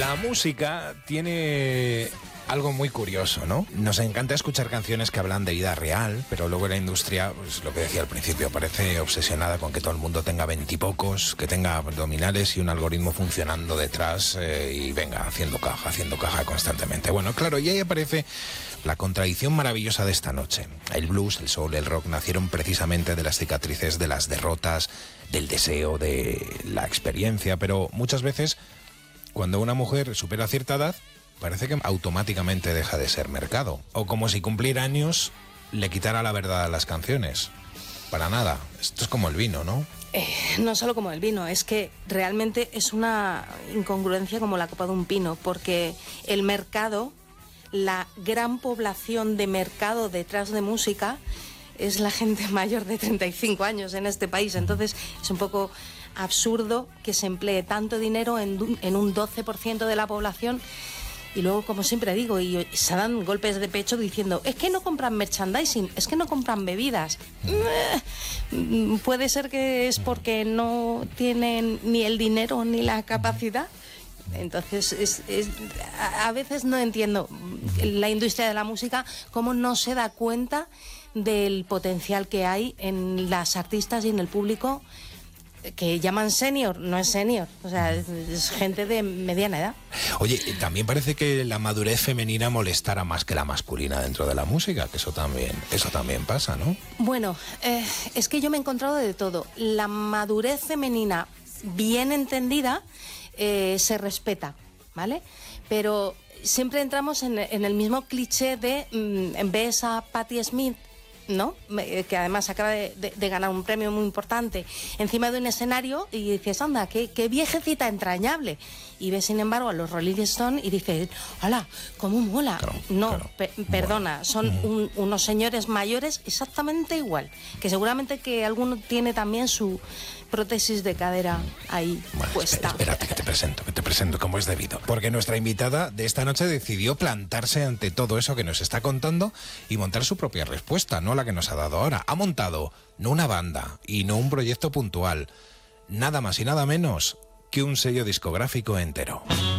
La música tiene algo muy curioso, ¿no? Nos encanta escuchar canciones que hablan de vida real, pero luego la industria, pues lo que decía al principio, parece obsesionada con que todo el mundo tenga 20 y pocos, que tenga abdominales y un algoritmo funcionando detrás y venga, haciendo caja constantemente. Bueno, claro, y ahí aparece la contradicción maravillosa de esta noche. El blues, el soul, el rock nacieron precisamente de las cicatrices, de las derrotas, del deseo, de la experiencia, pero muchas veces cuando una mujer supera cierta edad, parece que automáticamente deja de ser mercado. O como si cumplir años le quitara la verdad a las canciones. Para nada. Esto es como el vino, ¿no? No solo como el vino, es que realmente es una incongruencia como la copa de un pino, porque el mercado, la gran población de mercado detrás de música, es la gente mayor de 35 años en este país. Entonces es un poco absurdo que se emplee tanto dinero en un 12% de la población. Y luego, como siempre digo, y se dan golpes de pecho diciendo, es que no compran merchandising, es que no compran bebidas. Puede ser que es porque no tienen ni el dinero ni la capacidad. Entonces, a veces no entiendo la industria de la música cómo no se da cuenta del potencial que hay en las artistas y en el público que llaman senior, no es senior, o sea, es gente de mediana edad. Oye, también parece que la madurez femenina molestara más que la masculina dentro de la música, que eso también pasa, ¿no? Bueno, es que yo me he encontrado de todo. La madurez femenina, bien entendida, se respeta, ¿vale? Pero siempre entramos en el mismo cliché de ves a Patti Smith, ¿no? Que además acaba de ganar un premio muy importante encima de un escenario y dices, anda, qué viejecita entrañable. Y ves, sin embargo, a los Rolling Stones y dices, ¡hala! ¡Cómo mola! Claro, no, claro. Perdona, son unos señores mayores exactamente igual, que seguramente que alguno tiene también su prótesis de cadera ahí puesta. Espérate, que te presento como es debido. Porque nuestra invitada de esta noche decidió plantarse ante todo eso que nos está contando y montar su propia respuesta, no la que nos ha dado ahora. Ha montado no una banda y no un proyecto puntual, nada más y nada menos que un sello discográfico entero.